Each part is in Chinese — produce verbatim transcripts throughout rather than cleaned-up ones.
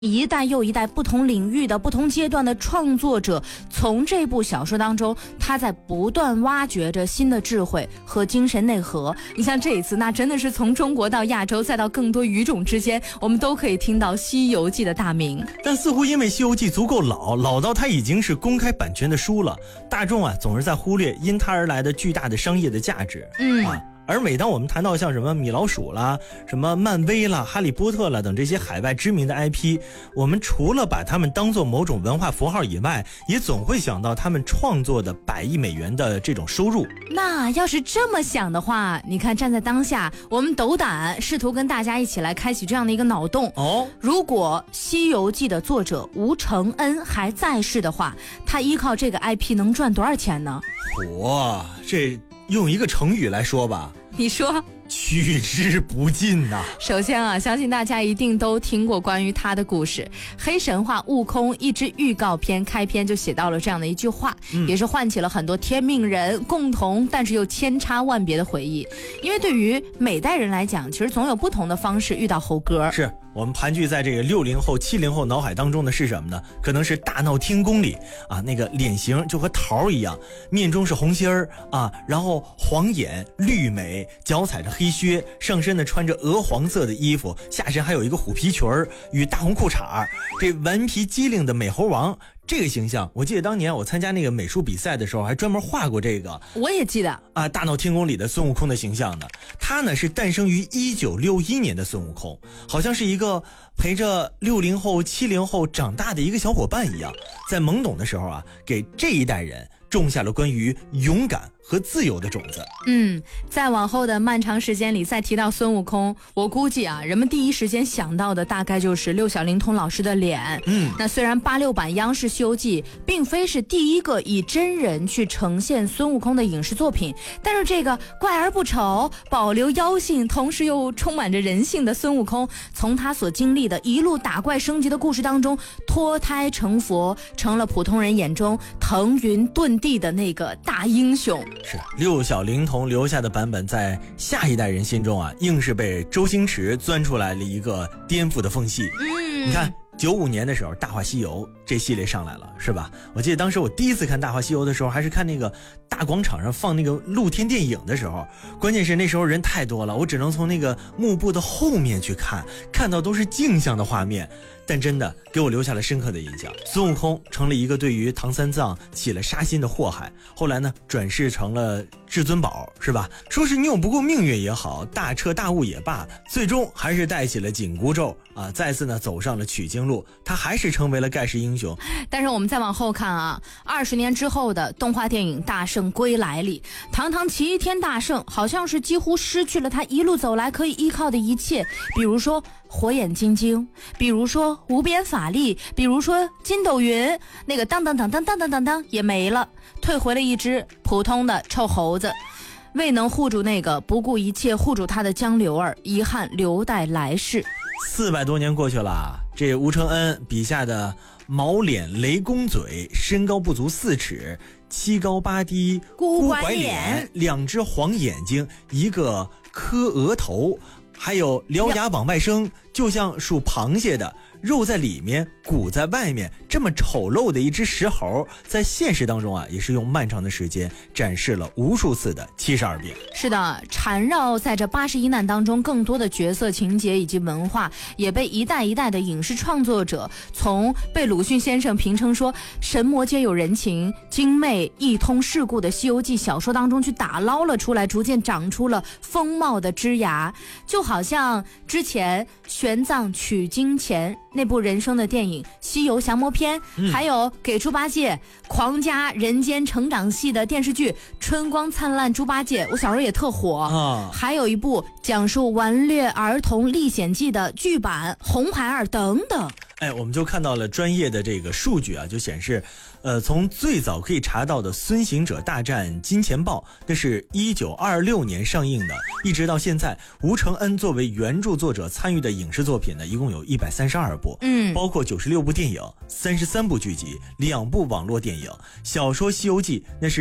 一代又一代不同领域的不同阶段的创作者，从这部小说当中，他在不断挖掘着新的智慧和精神内核。你像这一次，那真的是从中国到亚洲，再到更多语种之间，我们都可以听到《西游记》的大名。 但似乎因为《西游记》足够老，老到它已经是公开版权的书了，大众啊总是在忽略因它而来的巨大的商业的价值。 嗯。 啊而每当我们谈到像什么米老鼠啦、什么漫威啦、哈利波特啦等这些海外知名的 I P， 我们除了把他们当作某种文化符号以外，也总会想到他们创作的百亿美元的这种收入。 那要是这么想的话，你看站在当下，我们斗胆试图跟大家一起来开启这样的一个脑洞哦。 如果《西游记》的作者吴承恩还在世的话，他依靠这个 I P 能赚多少钱呢？ 哇，这用一个成语来说吧， 你说取之不尽呐、啊！ 首先啊，相信大家一定都听过关于他的故事。黑神话悟空一支预告片开篇就写到了这样的一句话、嗯、也是唤起了很多天命人共同但是又千差万别的回忆。因为对于每代人来讲，其实总有不同的方式遇到猴哥。 是我们盘踞在这个六零后七零后脑海当中的是什么呢？可能是大闹天宫里啊，那个脸型就和桃一样，面中是红心儿啊，然后黄眼绿眉，脚踩着黑靴，上身呢穿着鹅黄色的衣服，下身还有一个虎皮裙儿与大红裤衩，这顽皮机灵的美猴王。这个形象，我记得当年我参加那个美术比赛的时候，还专门画过这个。 我也记得啊，大闹天宫里的孙悟空的形象呢，他呢是诞生于一九六一年的孙悟空，好像是一个陪着六零后、七零后长大的一个小伙伴一样，在懵懂的时候啊，给这一代人种下了关于勇敢和自由的种子。 嗯，在往后的漫长时间里，再提到孙悟空，我估计啊，人们第一时间想到的大概就是六小龄童老师的脸。 嗯， 那虽然八六版央视《西游记》并非是第一个以真人去呈现孙悟空的影视作品，但是这个怪而不丑、保留妖性，同时又充满着人性的孙悟空，从他所经历的一路打怪升级的故事当中脱胎成佛，成了普通人眼中腾云遁地的那个大英雄。 是六小龄童留下的版本，在下一代人心中啊，硬是被周星驰钻出来了一个颠覆的缝隙。 嗯， 你看九五年的时候，《大话西游》这系列上来了，是吧？我记得当时我第一次看《大话西游》的时候，还是看那个大广场上放那个露天电影的时候，关键是那时候人太多了，我只能从那个幕布的后面去看，看到都是镜像的画面。但真的给我留下了深刻的印象，孙悟空成了一个对于唐三藏起了杀心的祸害，后来呢转世成了至尊宝，是吧？说是拗不过命运也好，大彻大悟也罢，最终还是带起了紧箍咒啊，再次呢走上了取经路，他还是成为了盖世英雄。 但是我们再往后看啊，二十年之后的动画电影《大圣归来》里，堂堂齐天大圣好像是几乎失去了他一路走来可以依靠的一切，比如说火眼金睛，比如说无边法力，比如说筋斗云，那个当当当当当当当当也没了，退回了一只普通的臭猴子，未能护住那个不顾一切护住他的江流儿，遗憾留待来世。 四百多年过去了，这吴承恩笔下的毛脸雷公嘴，身高不足四尺，七高八低， 孤拐脸，两只黄眼睛，一个磕额头，还有獠牙往外生，就像属螃蟹的，肉在里面骨在外面，这么丑陋的一只石猴，在现实当中啊，也是用漫长的时间展示了无数次的七十二变。 是的，缠绕在这八十一难当中，更多的角色情节以及文化，也被一代一代的影视创作者，从被鲁迅先生评称说神魔皆有人情，精美一通世故的《西游记》小说当中去打捞了出来，逐渐长出了丰茂的枝芽。就好像之前玄奘取经前那部人生的电影《西游降魔篇》， 嗯、 还有给猪八戒狂加人间成长戏的电视剧《春光灿烂猪八戒》，我小时候也特火、 啊、 还有一部讲述顽劣儿童历险记的剧版《红孩儿》等等。 哎，我们就看到了专业的这个数据啊，就显示，呃，从最早可以查到的《孙行者大战金钱豹》，这是一九二六年上映的，一直到现在，吴承恩作为原著作者参与的影视作品呢，一共有一百三十二部， 嗯， 包括九十六部电影、三十三部剧集、两部网络电影，小说《西游记》那是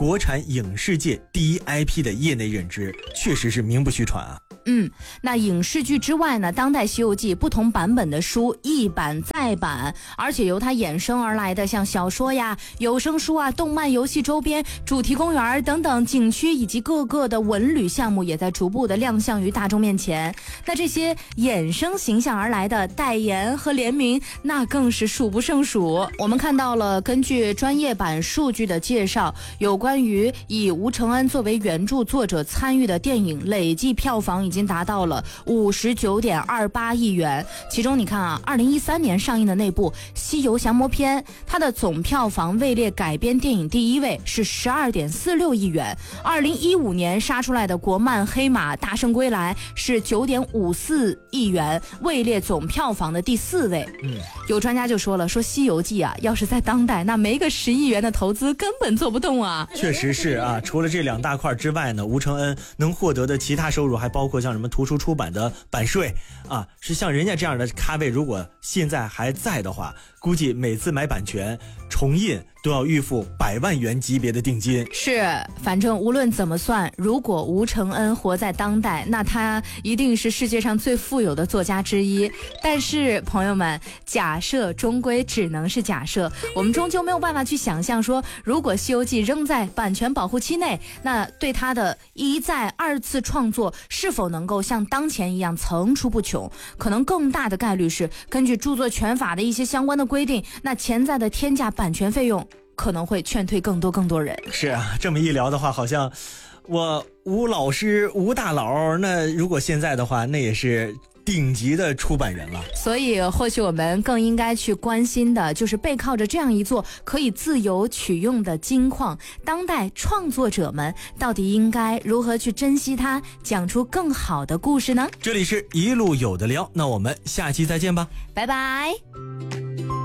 国产影视界第一 I P 的业内认知，确实是名不虚传啊。 嗯，那影视剧之外呢，当代西游记不同版本的书一版再版，而且由它衍生而来的像小说呀、有声书啊、动漫、游戏周边、主题公园等等景区以及各个的文旅项目也在逐步的亮相于大众面前。那这些衍生形象而来的代言和联名，那更是数不胜数。我们看到了根据专业版数据的介绍，有关于以吴承恩作为原著作者参与的电影累计票房已经达到了五十九点二八亿元。其中你看啊，二零一三年上映的那部《西游降魔篇》，它的总票房位列改编电影第一位，是十二点四六亿元。二零一五年杀出来的国漫《黑马大圣归来》是九点五四亿元，位列总票房的第四位。 嗯， 有专家就说了，说《西游记》啊，要是在当代，那没个十亿元的投资根本做不动啊。 确实是啊，除了这两大块之外呢，吴承恩能获得的其他收入还包括像什么图书出版的版税啊，是像人家这样的咖位，如果现在还在的话，估计每次买版权重印都要预付百万元级别的定金。 是，反正无论怎么算，如果吴承恩活在当代，那他一定是世界上最富有的作家之一。但是朋友们，假设终归只能是假设，我们终究没有办法去想象说，如果《西游记》仍在版权保护期内，那对他的一再二次创作是否能够像当前一样层出不穷？可能更大的概率是根据著作权法的一些相关的规定，那潜在的天价版权费用可能会劝退更多更多人。 是啊，这么一聊的话，好像我吴老师吴大佬，那如果现在的话，那也是顶级的出版人了。 所以或许我们更应该去关心的就是背靠着这样一座可以自由取用的金矿，当代创作者们到底应该如何去珍惜它，讲出更好的故事呢？ 这里是一路有的聊，那我们下期再见吧， 拜拜。